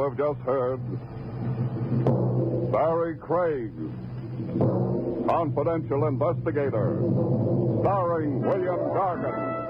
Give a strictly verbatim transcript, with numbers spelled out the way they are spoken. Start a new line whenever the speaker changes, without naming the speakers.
have just heard Barry Craig, Confidential Investigator, starring William Gargan.